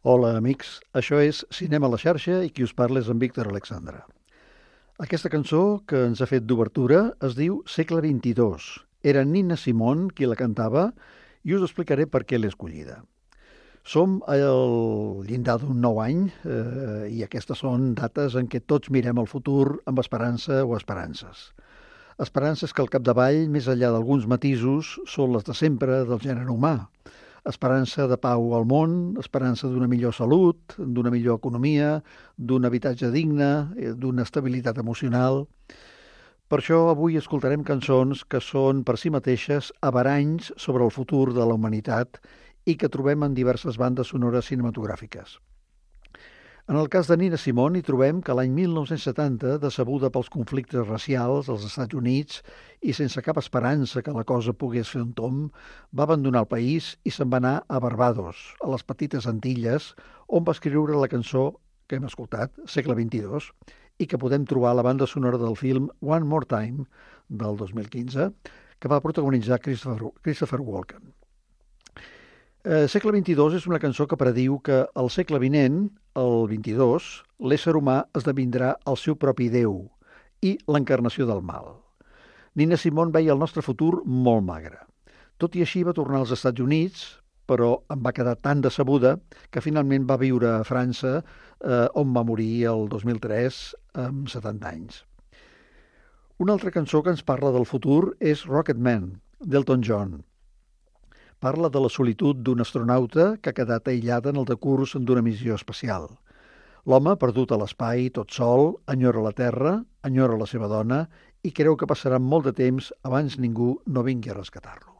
Hola, amics. Això és Cinema a la xarxa i qui us parla és en Víctor Alexandra. Aquesta cançó que ens ha fet d'obertura es diu Segle XXII. Era Nina Simone qui la cantava i us explicaré per què l'he escollida. Som al llindar d'un nou any i aquestes són dates en què tots mirem el futur amb esperança o esperances. Esperances que al capdavall, més enllà d'alguns matisos, són les de sempre del gènere humà. Esperança de pau al món, esperança d'una millor salut, d'una millor economia, d'un habitatge digne, d'una estabilitat emocional. Per això avui escoltarem cançons que són per si mateixes averanys sobre el futur de la humanitat i que trobem en diverses bandes sonores cinematogràfiques. En el cas de Nina Simone hi trobem que l'any 1970, decebuda pels conflictes racials als Estats Units i sense cap esperança que la cosa pogués fer un tomb, va abandonar el país i se'n va anar a Barbados, a les petites Antilles, on va escriure la cançó que hem escoltat, Segle XXII, i que podem trobar a la banda sonora del film One More Time, del 2015, que va protagonitzar Christopher Walken. Segle XXII és una cançó que prediu que al segle vinent, el XXII, l'ésser humà esdevindrà el seu propi Déu i l'encarnació del mal. Nina Simone veia el nostre futur molt magre. Tot i així va tornar als Estats Units, però en va quedar tan decebuda que finalment va viure a França, on va morir el 2003 amb 70 anys. Una altra cançó que ens parla del futur és Rocket Man, d'Elton John. Parla de la solitud d'un astronauta que ha quedat aïllat en el decurs d'una missió espacial. L'home, perdut a l'espai, tot sol, enyora la Terra, enyora la seva dona i creu que passarà molt de temps abans ningú no vingui a rescatar-lo.